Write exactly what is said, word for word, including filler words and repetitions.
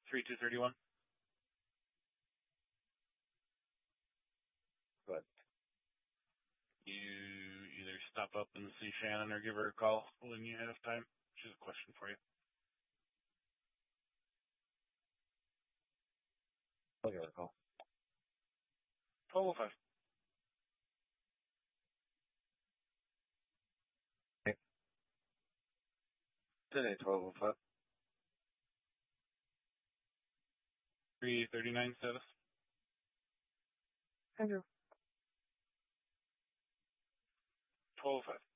three two three one. But You either stop up and see Shannon or give her a call when you have time. She's a question for you. I'll give her a call. twelve oh five. Okay. Today, twelve oh five. three thirty-nine status. Andrew. twelve oh five.